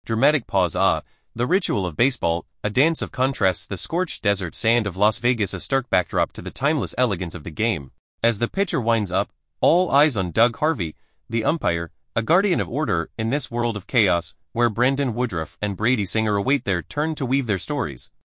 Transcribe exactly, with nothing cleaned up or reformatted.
Dramatic pause. Ah, the ritual of baseball, a dance of contrasts. The scorched desert sand of Las Vegas, a stark backdrop to the timeless elegance of the game. As the pitcher winds up, all eyes on Doug Harvey, the umpire, a guardian of order in this world of chaos, where Brandon Woodruff and Brady Singer await their turn to weave their stories.